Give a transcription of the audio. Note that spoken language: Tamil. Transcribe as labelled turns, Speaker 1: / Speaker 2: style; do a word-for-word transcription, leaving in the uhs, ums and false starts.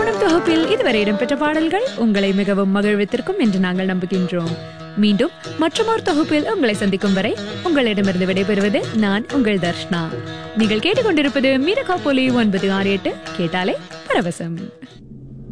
Speaker 1: திருமணம் தொகுப்பில் இதுவரை இடம்பெற்ற பாடல்கள் உங்களை மிகவும் மகிழ்வித்திருக்கும் என்று நாங்கள் நம்புகின்றோம். மீண்டும் மற்றொரு தொகுப்பில் உங்களை சந்திக்கும் வரை உங்களிடமிருந்து விடைபெறுவது நான் உங்கள் தர்ஷ்னா. நீங்கள் கேட்டுக்கொண்டிருப்பது மீரகா போலி ஒன்பது ஆறு எட்டு, கேட்டாலே பரவசம்.